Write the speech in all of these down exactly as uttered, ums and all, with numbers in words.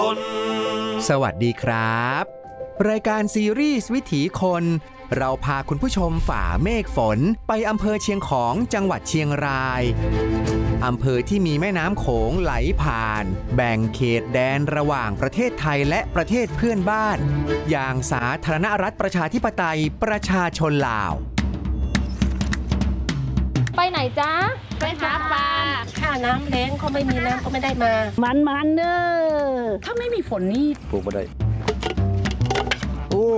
นสวัสดีครับรายการซีรีส์วิถีคนเราพาคุณผู้ชมฝ่าเมฆฝนไปอำเภอเชียงของจังหวัดเชียงรายอำเภอที่มีแม่น้ำโขงไหลผ่านแบ่งเขตแดนระหว่างประเทศไทยและประเทศเพื่อนบ้านอย่างสาธารณรัฐประชาธิปไตยประชาชนลาวไปไหนจ๊ะไปหาปลาถ้าน้ำแล้งก็ไม่มีน้ำก็ไม่ได้มามันมันเด้อถ้าไม่มีฝนนี่ปลูกไม่ได้โอ้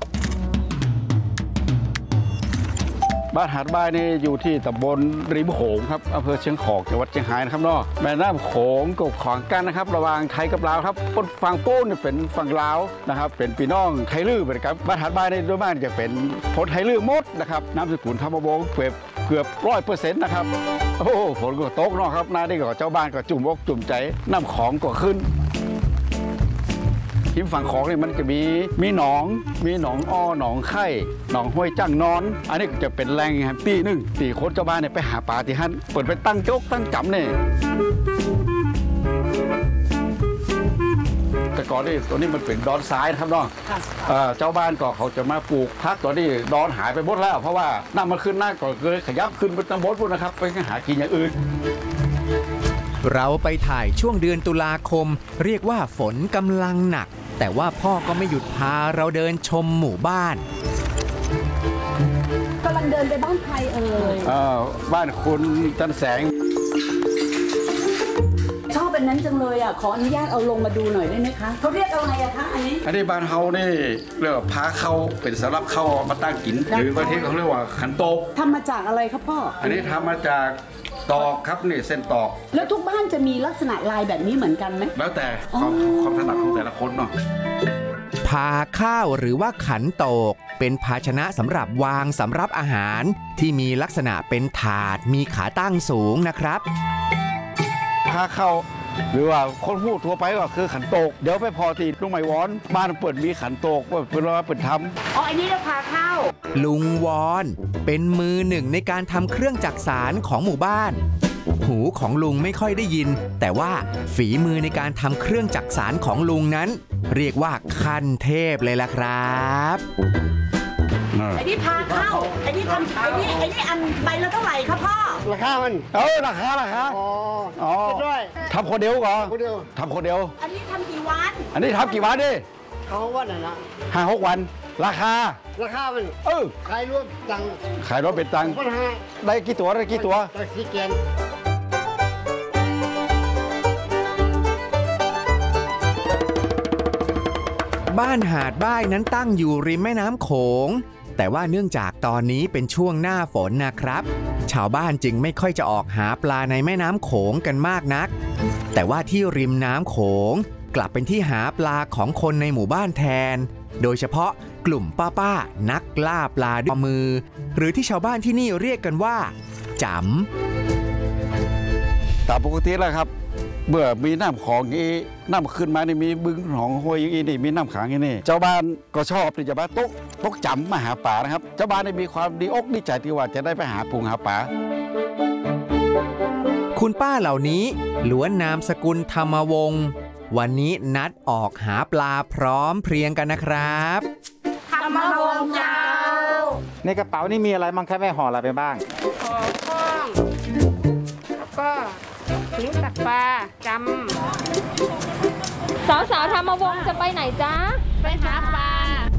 บ้านหาดบ้ายนี่อยู่ที่ตำบลริมโขงครับอำเภอเชียงของจังหวัดเชียงรายนะครับเนาะแม่น้ำโขงกับขวางกันนะครับระหว่างไทยกับลาวครับบนฝั่งโป้นเป็นฝั่งลาวนะครับเป็นพี่น้องไทยลื้อเหมือนกันบ้านหาดบ้ายนี่ด้วยบ้านจะเป็นคนไทยลื้อหมดนะครับน้ำสกุลธรรมวงศ์เกือบเกือบร้อยเปอร์เซ็นต์นะครับโอ้ฝนก็ตกเนาะครับนาได้ก็เจ้าบ้านก็จุ่มอกจุ่มใจน้ำของก็ขึ้นที่ฝั่งของนี่มันจะมีมีหนองมีหนองอ้อหนองไข่หนองห้วยจ้างนอนอันนี้จะเป็นแหล่งครับตีหนึ่งตีคนเจ้าบ้านเนี่ยไปหาปลาที่ฮั่นเปิดไปตั้งโจ๊กตั้งจำเนี่ยแต่ก่อนนี่ตัวนี้มันเป็นดอนทรายนะครับน้องเจ้าบ้านก็เขาจะมาปลูกพักตัวนี้ดอนหายไปหมดแล้วเพราะว่าน้ำมันขึ้นหน้าก็เลยขยับขึ้นไปตั้งบนพุ่นนะครับไปหากินอย่างอื่นเราไปถ่ายช่วงเดือนตุลาคมเรียกว่าฝนกำลังหนักแต่ว่าพ่อก็ไม่หยุดพาเราเดินชมหมู่บ้านกำลังเดินไปบ้านใครเอ่ยบ้านคุณจันแสงชอบเป็นนั้นจังเลยอ่ะขออนุญาตเอาลงมาดูหน่อยได้ไหมคะเขาเรียกอะไรอะคะอันนี้อันนี้บ้านเฮานี่เรียกว่าพาเข้าเป็นสำหรับเข้ามาตั้งกินหรือบางทีเขาเรียกว่าขันโตกทำมาจากอะไรครับพ่ออันนี้ทำมาจากตอกครับนี่เส้นตอกแล้วทุกบ้านจะมีลักษณะลายแบบนี้เหมือนกันไหมแล้วแต่ความความถนัดของแต่ละคนเนาะพาข้าวหรือว่าขันโตกเป็นภาชนะสำหรับวางสำรับอาหารที่มีลักษณะเป็นถาดมีขาตั้งสูงนะครับพาเข้าหรือว่าคนพูดทั่วไปก็คือขันโตกเดี๋ยวไปพอที่ลุงไม่วอนบ้านเปิดมีขันโตกว่าเป็นว่าเปิดทำอ๋ออันนี้เราพาเข้าลุงวอนเป็นมือหนึ่งในการทำเครื่องจักสานของหมู่บ้านหูของลุงไม่ค่อยได้ยินแต่ว่าฝีมือในการทำเครื่องจักสานของลุงนั้นเรียกว่าขั้นเทพเลยล่ะครับไอ้นี่พาเข้าไอ้นี่ทำไอ้นี่ไอ้นี่อันใบละเท่าไหร่ครับพ่อราคามันเออราคาราคาอ๋ออ๋อด้วยทำคนเดียวก่อนคนเดียวทำคนเดียวอันนี้ทำกี่วันอันนี้ทำกี่วันดิห้าหกวันนะห้าหกวันราคาราคามันเออขายรวมตังขายรวมเป็นตังได้กี่ตัวได้กี่ตัวได้สี่แกนบ้านหาดบ้ายนั้นตั้งอยู่ริมแม่น้ำโขงแต่ว่าเนื่องจากตอนนี้เป็นช่วงหน้าฝนนะครับชาวบ้านจึงไม่ค่อยจะออกหาปลาในแม่น้ำโขงกันมากนักแต่ว่าที่ริมน้ำโขงกลับเป็นที่หาปลาของคนในหมู่บ้านแทนโดยเฉพาะกลุ่มป้าๆนักล่าปลาด้วยมือหรือที่ชาวบ้านที่นี่เรียกกันว่าจ๋ำตามปกติแล้วครับเมื่อมีน้ำของนี้น้ำขึ้นมานี่มีบึงหนองห้วยอย่างนี้นี่มีน้ำขังอย่างนี้เจ้าบ้านก็ชอบที่จะมาตกตกจำมาหาปลานะครับเจ้าบ้านได้มีความดีอกดีใจที่ว่าจะได้ไปหาปูหาปลาคุณป้าเหล่านี้ล้วนนามสกุลธรรมวงศ์วันนี้นัดออกหาปลาพร้อมเพรียงกันนะครับธรรมวงศ์เจ้าในกระเป๋านี่มีอะไรบ้างครับแม่ห่ออะไรไปบ้างห่อข้องแล้วก็ถุงตักปลาจำสาวสาวธรรมวงศ์จะไปไหนจ๊ะไปหาปลา